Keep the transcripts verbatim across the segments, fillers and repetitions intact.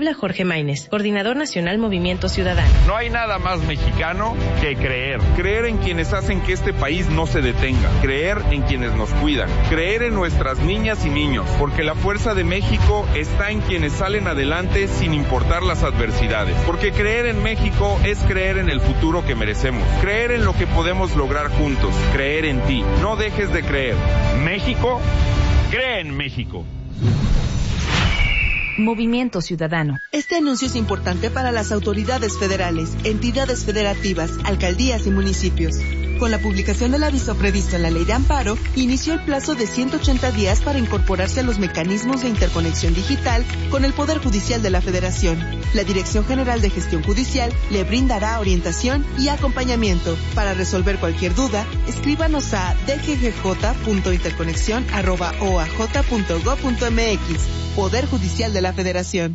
Habla Jorge Maínez, coordinador nacional Movimiento Ciudadano. No hay nada más mexicano que creer. Creer en quienes hacen que este país no se detenga. Creer en quienes nos cuidan. Creer en nuestras niñas y niños. Porque la fuerza de México está en quienes salen adelante sin importar las adversidades. Porque creer en México es creer en el futuro que merecemos. Creer en lo que podemos lograr juntos. Creer en ti. No dejes de creer. México, cree en México. Movimiento Ciudadano. Este anuncio es importante para las autoridades federales, entidades federativas, alcaldías y municipios. Con la publicación del aviso previsto en la Ley de Amparo, inició el plazo de ciento ochenta días para incorporarse a los mecanismos de interconexión digital con el Poder Judicial de la Federación. La Dirección General de Gestión Judicial le brindará orientación y acompañamiento. Para resolver cualquier duda, escríbanos a d g g j punto interconexión arroba o a j punto gob punto m x. Poder Judicial de la Federación.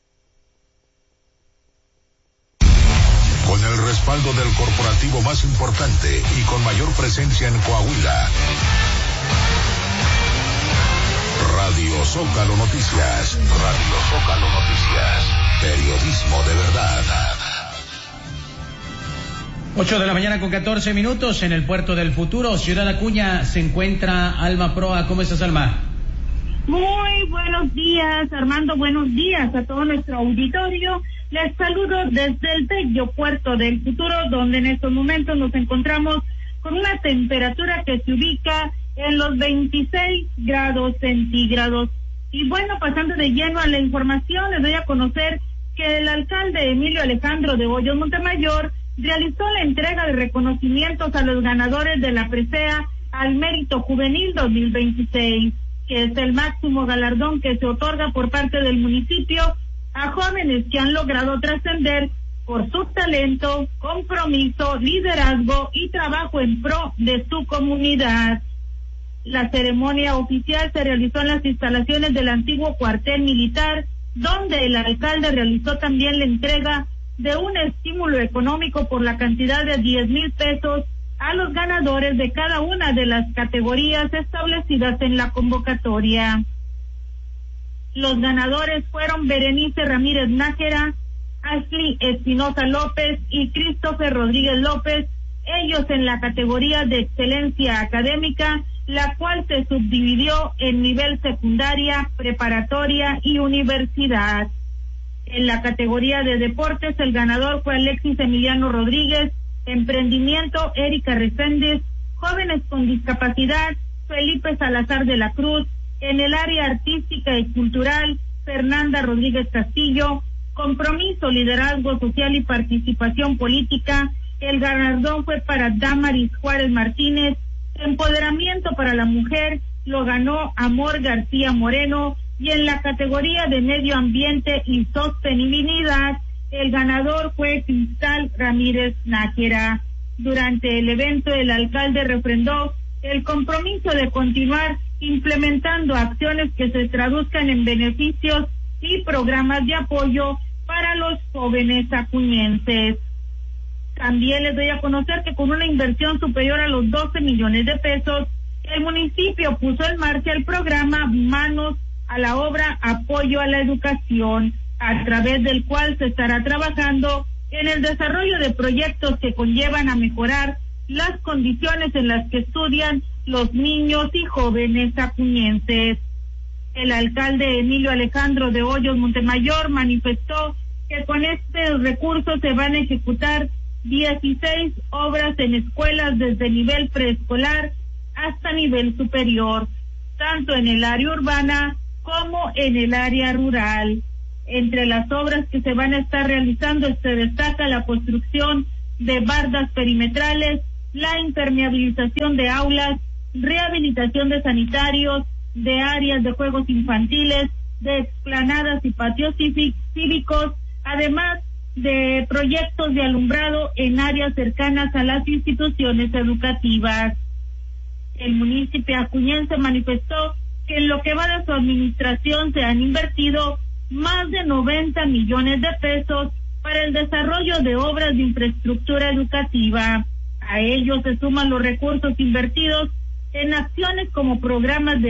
Con el respaldo del corporativo más importante y con mayor presencia en Coahuila. Radio Zócalo Noticias. Radio Zócalo Noticias. Periodismo de verdad. ocho de la mañana con catorce minutos en el Puerto del Futuro, Ciudad Acuña, se encuentra Alma Proa. ¿Cómo estás, Alma? Muy buenos días, Armando, buenos días a todo nuestro auditorio. Les saludo desde el bello Puerto del Futuro, donde en estos momentos nos encontramos con una temperatura que se ubica en los veintiséis grados centígrados. Y bueno, pasando de lleno a la información, les doy a conocer que el alcalde Emilio Alejandro de Hoyos Montemayor realizó la entrega de reconocimientos a los ganadores de la presea al Mérito Juvenil dos mil veintiséis. Que es el máximo galardón que se otorga por parte del municipio a jóvenes que han logrado trascender por su talento, compromiso, liderazgo y trabajo en pro de su comunidad. La ceremonia oficial se realizó en las instalaciones del antiguo cuartel militar, donde el alcalde realizó también la entrega de un estímulo económico por la cantidad de diez mil pesos a los ganadores de cada una de las categorías establecidas en la convocatoria. Los ganadores fueron Berenice Ramírez Nájera, Ashley Espinosa López y Christopher Rodríguez López, ellos en la categoría de excelencia académica, la cual se subdividió en nivel secundaria, preparatoria y universidad. En la categoría de deportes, el ganador fue Alexis Emiliano Rodríguez, emprendimiento, Erika Reséndez, jóvenes con discapacidad, Felipe Salazar de la Cruz, en el área artística y cultural, Fernanda Rodríguez Castillo, compromiso, liderazgo social y participación política, el galardón fue para Damaris Juárez Martínez, empoderamiento para la mujer, lo ganó Amor García Moreno, y en la categoría de medio ambiente y sostenibilidad, el ganador fue Cristal Ramírez Nájera. Durante el evento, el alcalde refrendó el compromiso de continuar implementando acciones que se traduzcan en beneficios y programas de apoyo para los jóvenes acuñenses. También les doy a conocer que con una inversión superior a los doce millones de pesos, el municipio puso en marcha el programa Manos a la Obra Apoyo a la Educación, a través del cual se estará trabajando en el desarrollo de proyectos que conllevan a mejorar las condiciones en las que estudian los niños y jóvenes acuñenses. El alcalde Emilio Alejandro de Hoyos Montemayor manifestó que con estos recursos se van a ejecutar dieciséis obras en escuelas desde nivel preescolar hasta nivel superior, tanto en el área urbana como en el área rural. Entre las obras que se van a estar realizando se destaca la construcción de bardas perimetrales, la impermeabilización de aulas, rehabilitación de sanitarios, de áreas de juegos infantiles, de explanadas y patios cívicos, además de proyectos de alumbrado en áreas cercanas a las instituciones educativas. El municipio acuñense manifestó que en lo que va de su administración se han invertido más de noventa millones de pesos para el desarrollo de obras de infraestructura educativa. A ello se suman los recursos invertidos en acciones como programas de